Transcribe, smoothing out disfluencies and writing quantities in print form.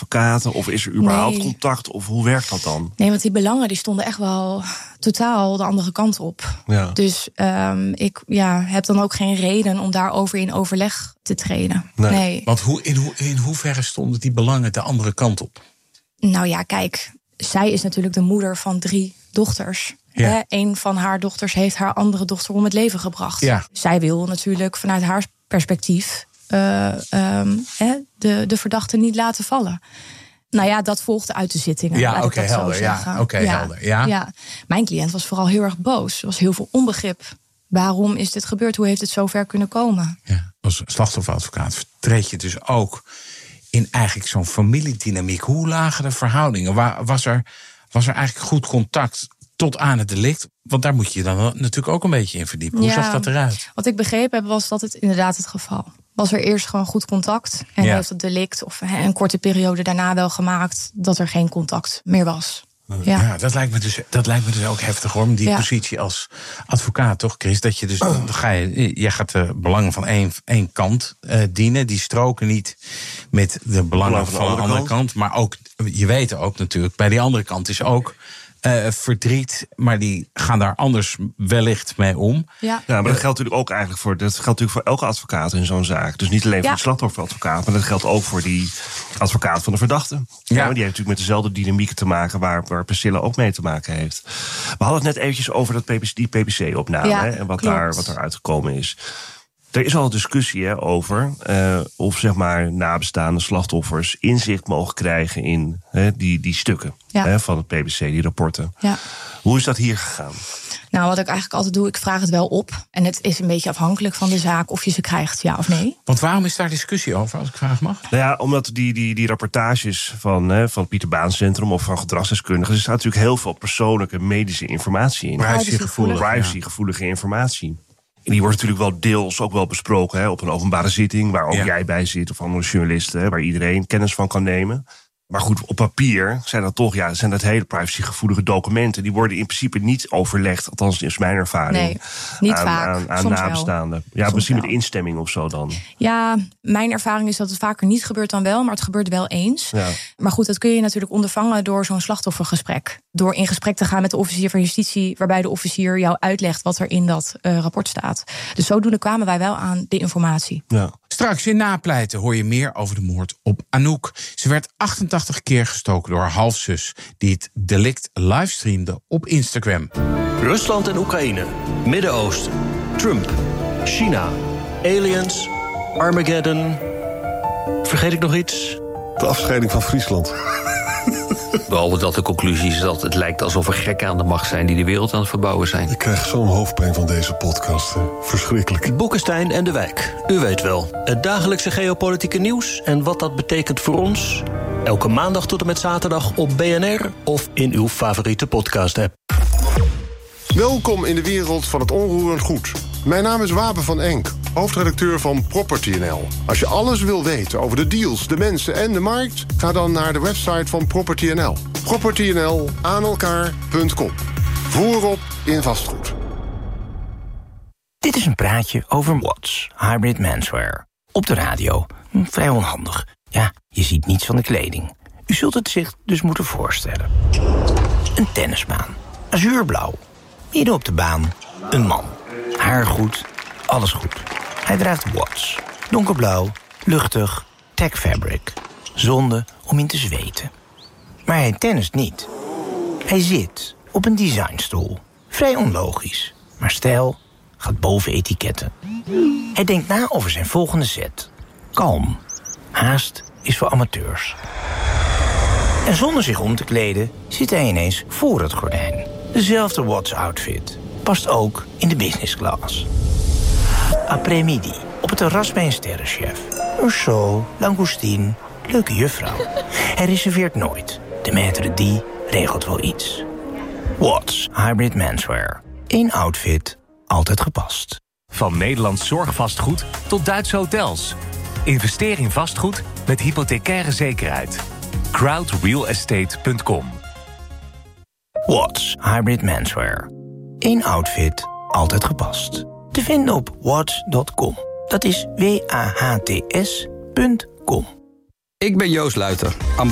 advocaten? Of is er überhaupt contact? Of hoe werkt dat dan? Nee, want die belangen die stonden echt wel totaal de andere kant op. Ja. Dus ik heb dan ook geen reden om daarover in overleg te treden. Nee. Want in hoeverre stonden die belangen de andere kant op? Nou ja, kijk, zij is natuurlijk de moeder van 3 dochters. Ja. Een van haar dochters heeft haar andere dochter om het leven gebracht. Ja. Zij wil natuurlijk vanuit haar perspectief de verdachte niet laten vallen. Nou ja, dat volgde uit de zittingen. Ja, oké, helder. Ja. Mijn cliënt was vooral heel erg boos. Er was heel veel onbegrip. Waarom is dit gebeurd? Hoe heeft het zover kunnen komen? Ja, als slachtofferadvocaat vertreed je dus ook in eigenlijk zo'n familiedynamiek. Hoe lagen de verhoudingen? Was er eigenlijk goed contact tot aan het delict? Want daar moet je dan natuurlijk ook een beetje in verdiepen. Hoe zag dat eruit? Wat ik begrepen heb, was dat het inderdaad het geval. Was er eerst gewoon goed contact. En heeft het delict of een korte periode daarna wel gemaakt dat er geen contact meer was. Ja, dat lijkt me dus ook heftig hoor. Die positie als advocaat, toch, Chris? Dat je dus dan jij gaat de belangen van één kant dienen. Die stroken niet met de belangen van de andere kant. Maar ook, je weet ook natuurlijk, bij die andere kant is ook verdriet, maar die gaan daar anders wellicht mee om. Ja, maar dat geldt natuurlijk voor elke advocaat in zo'n zaak. Dus niet alleen voor de slachtofferadvocaat, maar dat geldt ook voor die advocaat van de verdachte. Ja, die heeft natuurlijk met dezelfde dynamieken te maken waar Priscilla ook mee te maken heeft. We hadden het net eventjes over die PPC-opname en wat daar uitgekomen is. Er is al discussie over of zeg maar nabestaande slachtoffers inzicht mogen krijgen in die stukken van het PPC, die rapporten. Ja. Hoe is dat hier gegaan? Nou, wat ik eigenlijk altijd doe, ik vraag het wel op. En het is een beetje afhankelijk van de zaak of je ze krijgt, ja of nee. Want waarom is daar discussie over, als ik vragen mag? Nou ja, omdat die rapportages van het Pieter Baan Centrum of van gedragsdeskundigen, er staat natuurlijk heel veel persoonlijke medische informatie in. Privacygevoelige informatie. En die wordt natuurlijk wel deels ook wel besproken op een openbare zitting, waar ook jij bij zit, of andere journalisten, waar iedereen kennis van kan nemen. Maar goed, op papier zijn dat hele privacygevoelige documenten. Die worden in principe niet overlegd, althans is mijn ervaring. Nee, niet vaak. Aan nabestaanden. Ja, misschien met instemming of zo dan. Ja, mijn ervaring is dat het vaker niet gebeurt dan wel, maar het gebeurt wel eens. Ja. Maar goed, dat kun je natuurlijk ondervangen door zo'n slachtoffergesprek. Door in gesprek te gaan met de officier van justitie, waarbij de officier jou uitlegt wat er in dat rapport staat. Dus zodoende kwamen wij wel aan de informatie. Ja. Straks in Napleiten hoor je meer over de moord op Anouk. Ze werd 88 keer gestoken door haar halfzus, die het delict livestreamde op Instagram. Rusland en Oekraïne, Midden-Oosten, Trump, China, aliens, Armageddon. Vergeet ik nog iets? De afscheiding van Friesland. Behalve dat de conclusie is dat het lijkt alsof er gekken aan de macht zijn die de wereld aan het verbouwen zijn. Ik krijg zo'n hoofdpijn van deze podcast. Verschrikkelijk. Boekenstein en de Wijk. U weet wel, het dagelijkse geopolitieke nieuws en wat dat betekent voor ons. Elke maandag tot en met zaterdag op BNR of in uw favoriete podcast-app. Welkom in de wereld van het onroerend goed. Mijn naam is Wabe van Enk, hoofdredacteur van PropertyNL. Als je alles wil weten over de deals, de mensen en de markt, ga dan naar de website van PropertyNL. PropertyNL aan elkaar.com. Voorop in vastgoed. Dit is een praatje over Watts, hybrid menswear. Op de radio. Vrij onhandig. Ja, je ziet niets van de kleding. U zult het zich dus moeten voorstellen. Een tennisbaan. Azuurblauw. Midden op de baan. Een man. Haar goed. Alles goed. Hij draagt Watts. Donkerblauw. Luchtig. Tech fabric. Zonde om in te zweten. Maar hij tennist niet. Hij zit op een designstoel. Vrij onlogisch. Maar stijl gaat boven etiketten. Hij denkt na over zijn volgende set. Kalm. Haast is voor amateurs. En zonder zich om te kleden zit hij ineens voor het gordijn. Dezelfde Watts-outfit. Past ook in de business class. Après-midi. Op het terras bij een sterrenchef. Urso, langoustine, leuke juffrouw. Hij reserveert nooit. De maître d' regelt wel iets. Watts hybrid menswear. 1 outfit, altijd gepast. Van Nederlands zorgvastgoed tot Duitse hotels. Investeer in vastgoed met hypothecaire zekerheid. crowdrealestate.com. Watts hybrid menswear. 1 outfit, altijd gepast. Te vinden op watts.com. Dat is WAHTS.com. Ik ben Joost Luiter,